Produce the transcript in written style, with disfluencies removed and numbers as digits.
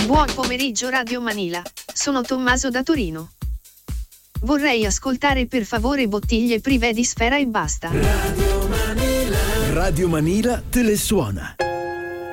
Buon pomeriggio Radio Manila, sono Tommaso da Torino. Vorrei ascoltare per favore Bottiglie privé di Sfera e basta. Radio Manila te le suona.